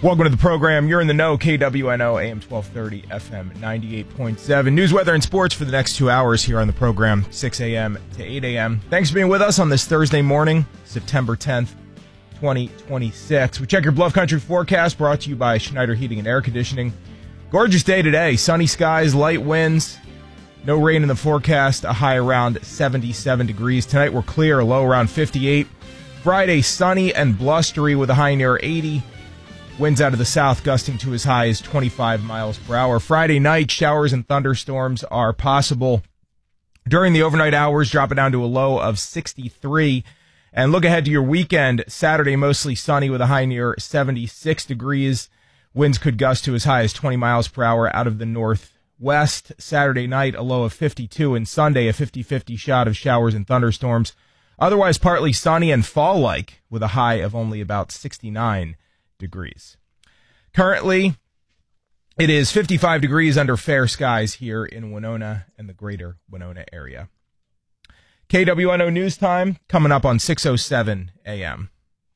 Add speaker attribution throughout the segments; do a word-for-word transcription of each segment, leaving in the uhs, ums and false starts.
Speaker 1: Welcome to the program. You're in the know. K W N O, A M twelve thirty, F M ninety-eight point seven. News, weather, and sports for the next two hours here on the program, six a.m. to eight a.m. Thanks for being with us on this Thursday morning, September tenth, twenty twenty-six. We check your Bluff Country forecast, brought to you by Schneider Heating and Air Conditioning. Gorgeous day today. Sunny skies, light winds, no rain in the forecast, a high around seventy-seven degrees. Tonight we're clear, a low around fifty-eight. Friday, sunny and blustery with a high near eighty. Winds out of the south gusting to as high as twenty-five miles per hour. Friday night, showers and thunderstorms are possible during the overnight hours, dropping down to a low of sixty-three. And look ahead to your weekend. Saturday, mostly sunny with a high near seventy-six degrees. Winds could gust to as high as twenty miles per hour out of the northwest. Saturday night, a low of fifty-two. And Sunday, a fifty-fifty shot of showers and thunderstorms. Otherwise, partly sunny and fall-like with a high of only about sixty-nine degrees. Currently, it is fifty-five degrees under fair skies here in Winona and the greater Winona area. K W N O News Time coming up on six oh seven a.m.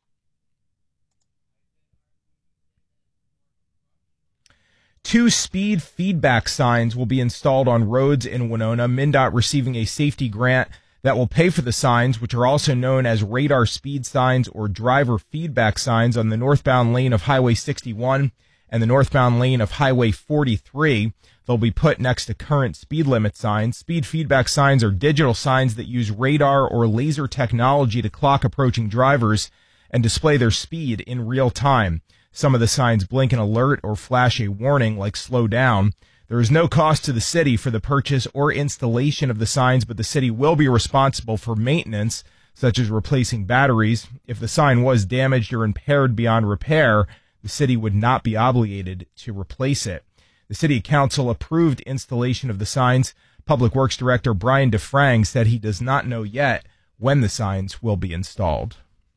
Speaker 1: Two speed feedback signs will be installed on roads in Winona. MnDOT receiving a safety grant that will pay for the signs, which are also known as radar speed signs or driver feedback signs, on the northbound lane of Highway sixty-one and the northbound lane of Highway forty-three. They'll be put next to current speed limit signs. Speed feedback signs are digital signs that use radar or laser technology to clock approaching drivers and display their speed in real time. Some of the signs blink an alert or flash a warning like slow down. There is no cost to the city for the purchase or installation of the signs, but the city will be responsible for maintenance, such as replacing batteries. If the sign was damaged or impaired beyond repair, the city would not be obligated to replace it. The city council approved installation of the signs. Public Works Director Brian DeFrang said he does not know yet when the signs will be installed.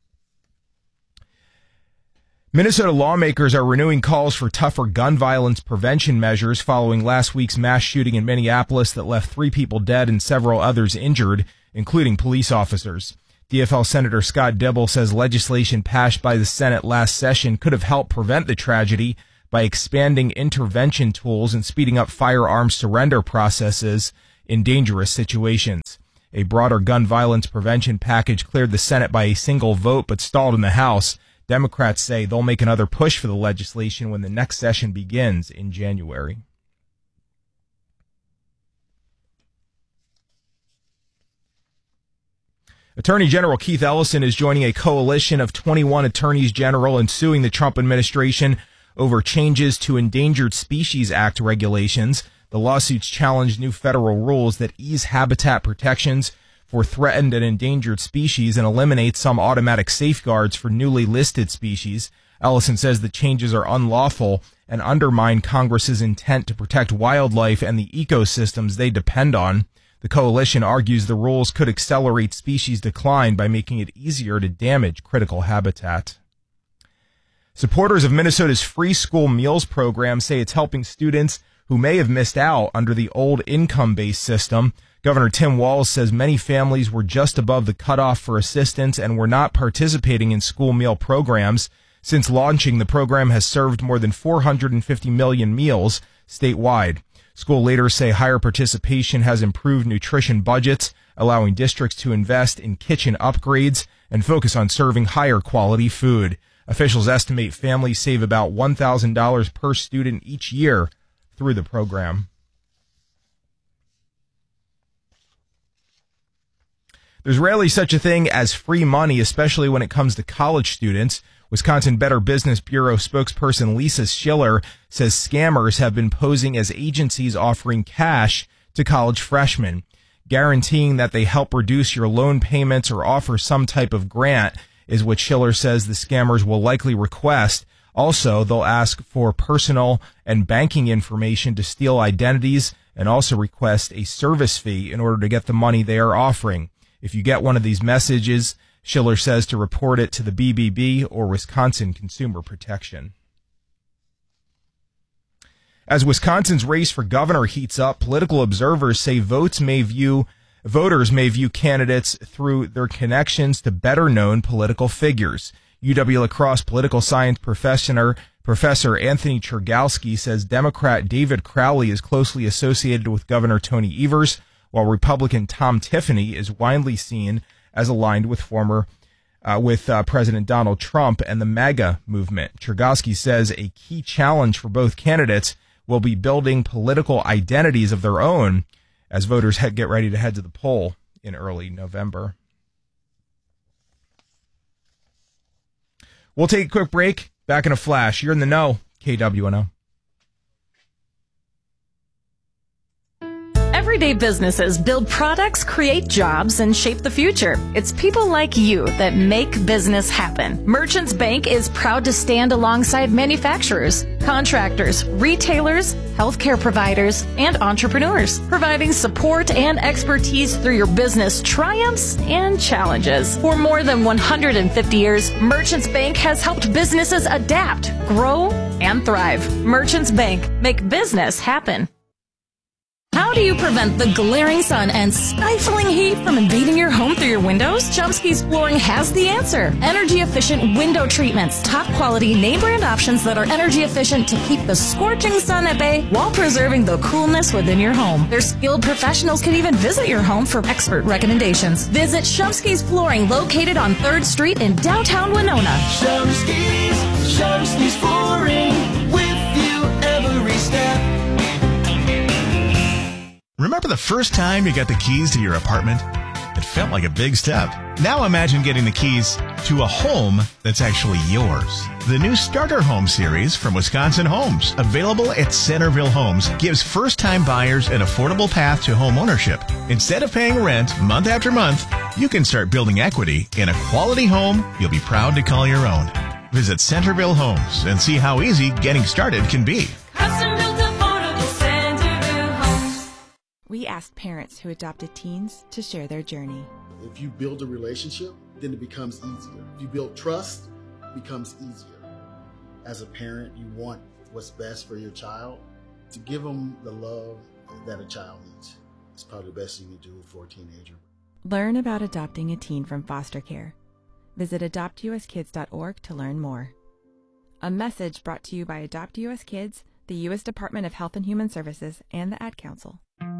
Speaker 1: Minnesota lawmakers are renewing calls for tougher gun violence prevention measures following last week's mass shooting in Minneapolis that left three people dead and several others injured, including police officers. D F L Senator Scott Dibble says legislation passed by the Senate last session could have helped prevent the tragedy by expanding intervention tools and speeding up firearms surrender processes in dangerous situations. A broader gun violence prevention package cleared the Senate by a single vote but stalled in the House. Democrats say they'll make another push for the legislation when the next session begins in January. Attorney General Keith Ellison is joining a coalition of twenty-one attorneys general in suing the Trump administration over changes to Endangered Species Act regulations. The lawsuits challenge new federal rules that ease habitat protections for threatened and endangered species and eliminate some automatic safeguards for newly listed species. Ellison says the changes are unlawful and undermine Congress's intent to protect wildlife and the ecosystems they depend on. The coalition argues the rules could accelerate species decline by making it easier to damage critical habitat. Supporters of Minnesota's free school meals program say it's helping students who may have missed out under the old income-based system. Governor Tim Walz says many families were just above the cutoff for assistance and were not participating in school meal programs. Since launching, the program has served more than four hundred fifty million meals statewide. School leaders say higher participation has improved nutrition budgets, allowing districts to invest in kitchen upgrades and focus on serving higher quality food. Officials estimate families save about one thousand dollars per student each year through the program. There's rarely such a thing as free money, especially when it comes to college students. Wisconsin Better Business Bureau spokesperson Lisa Schiller says scammers have been posing as agencies offering cash to college freshmen, guaranteeing that they help reduce your loan payments or offer some type of grant is what Schiller says the scammers will likely request. Also, they'll ask for personal and banking information to steal identities and also request a service fee in order to get the money they are offering. If you get one of these messages, Schiller says to report it to the B B B or Wisconsin Consumer Protection. As Wisconsin's race for governor heats up, political observers say votes may view voters may view candidates through their connections to better-known political figures. U W La Crosse political science professor Professor Anthony Chergowski says Democrat David Crowley is closely associated with Governor Tony Evers, while Republican Tom Tiffany is widely seen as aligned with former uh, with uh, President Donald Trump and the MAGA movement. Chergowski says a key challenge for both candidates will be building political identities of their own as voters head, get ready to head to the poll in early November. We'll take a quick break. Back in a flash. You're in the know, K W N O.
Speaker 2: Everyday businesses build products, create jobs, and shape the future. It's people like you that make business happen. Merchants Bank is proud to stand alongside manufacturers, contractors, retailers, healthcare providers, and entrepreneurs, providing support and expertise through your business triumphs and challenges. For more than one hundred fifty years, Merchants Bank has helped businesses adapt, grow, and thrive. Merchants Bank, make business happen. How do you prevent the glaring sun and stifling heat from invading your home through your windows? Chomsky's Flooring has the answer. Energy-efficient window treatments. Top-quality name-brand options that are energy-efficient to keep the scorching sun at bay while preserving the coolness within your home. Their skilled professionals can even visit your home for expert recommendations. Visit Chomsky's Flooring, located on third Street in downtown Winona.
Speaker 3: Chomsky's, Chomsky's Flooring, with you every step.
Speaker 4: Remember the first time you got the keys to your apartment? It felt like a big step. Now imagine getting the keys to a home that's actually yours. The new Starter Home series from Wisconsin Homes, available at Centerville Homes, gives first-time buyers an affordable path to home ownership. Instead of paying rent month after month, you can start building equity in a quality home you'll be proud to call your own. Visit Centerville Homes and see how easy getting started can be.
Speaker 5: We asked parents who adopted teens to share their journey.
Speaker 6: If you build a relationship, then it becomes easier. If you build trust, it becomes easier. As a parent, you want what's best for your child. To give them the love that a child needs is probably the best you can do for a teenager.
Speaker 5: Learn about adopting a teen from foster care. Visit adopt u s kids dot org to learn more. A message brought to you by Adopt U S Kids, the U S Department of Health and Human Services, and the Ad Council.